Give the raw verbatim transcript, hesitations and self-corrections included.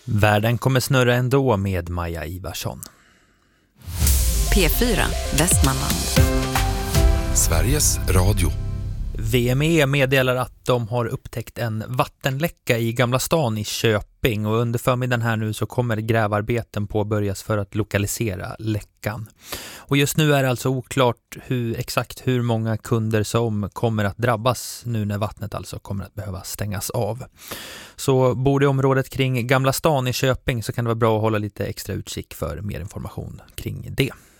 Världen kommer snurra ändå med Maja Ivarsson. P fyra, Västmanland. Sveriges Radio. V M E meddelar att de har upptäckt en vattenläcka i Gamla stan i Köping, och under förmiddagen här nu så kommer grävarbeten påbörjas för att lokalisera läckan. Och just nu är det alltså oklart hur, exakt hur många kunder som kommer att drabbas nu när vattnet alltså kommer att behöva stängas av. Så bor i området kring Gamla stan i Köping så kan det vara bra att hålla lite extra utkik för mer information kring det.